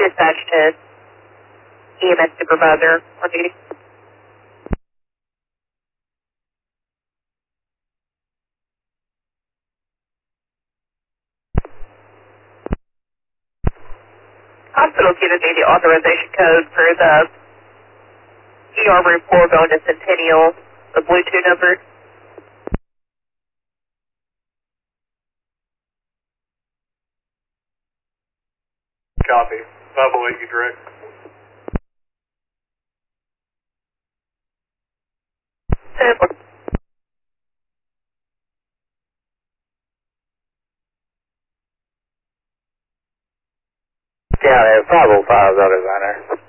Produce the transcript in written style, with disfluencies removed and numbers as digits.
Dispatch to EMS supervisor on duty. Hospital's given me the authorization code for the ER room 4 going to Centennial, the Bluetooth number. Copy. 508, you direct. Sample. County 505, that is on there.